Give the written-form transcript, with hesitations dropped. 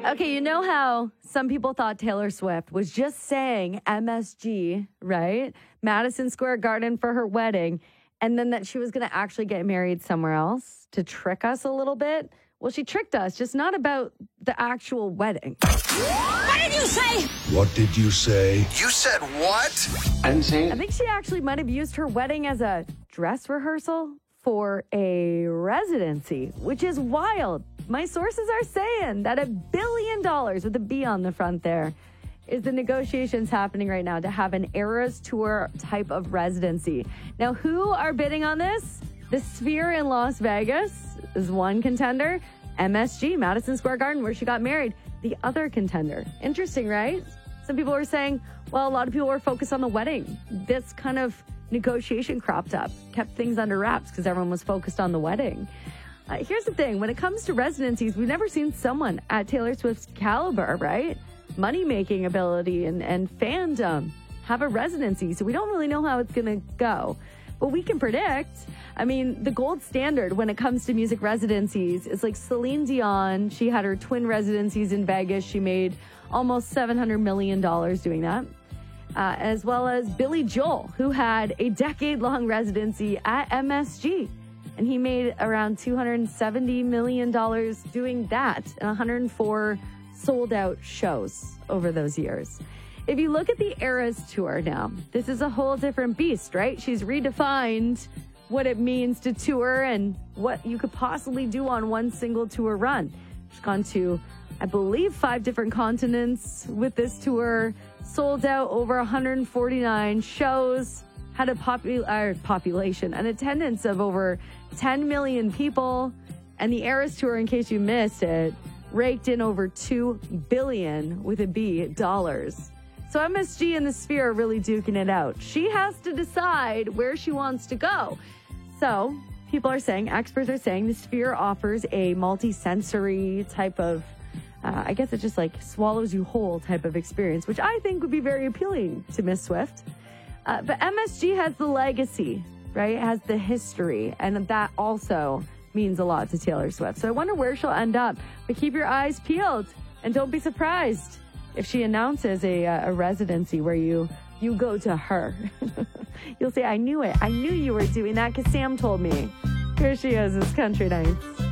Okay, you know how some people thought Taylor Swift was just saying MSG, right? Madison Square Garden for her wedding, and then that she was going to actually get married somewhere else to trick us a little bit? Well, she tricked us, just not about the actual wedding. What did you say? What did you say? You said what? I think she actually might have used her wedding as a dress rehearsal for a residency, which is wild. My sources are saying that $1 billion with a B on the front there is the negotiations happening right now to have an Eras Tour type of residency. Now, who are bidding on this? The Sphere in Las Vegas is one contender. MSG, Madison Square Garden, where she got married, the other contender. Interesting, right? Some people were saying, well, a lot of people were focused on the wedding. This kind of negotiation cropped up, kept things under wraps because everyone was focused on the wedding. Here's the thing. When it comes to residencies, we've never seen someone at Taylor Swift's caliber, right? Money-making ability and fandom have a residency. So we don't really know how it's going to go. But we can predict. I mean, the gold standard when it comes to music residencies is like Celine Dion. She had her twin residencies in Vegas. She made almost $700 million doing that. As well as Billy Joel, who had a decade-long residency at MSG. And he made around $270 million doing that, and 104 sold-out shows over those years. If you look at the Eras Tour now, this is a whole different beast, right? She's redefined what it means to tour and what you could possibly do on one single tour run. She's gone to, I believe, 5 different continents with this tour, sold out over 149 shows, had a population, an attendance of over 10 million people, and the Eras Tour, in case you missed it, raked in over $2 billion with a B dollars. So MSG and the Sphere are really duking it out. She has to decide where she wants to go. So people are saying, experts are saying, the Sphere offers a multi-sensory type of, I guess it just like swallows you whole type of experience, which I think would be very appealing to Miss Swift. But MSG has the legacy, right? It has the history, and that also means a lot to Taylor Swift. So I wonder where she'll end up. But keep your eyes peeled, and don't be surprised if she announces a residency where you go to her. You'll say, I knew it. I knew you were doing that because Sam told me. Here she is, this Country Nights.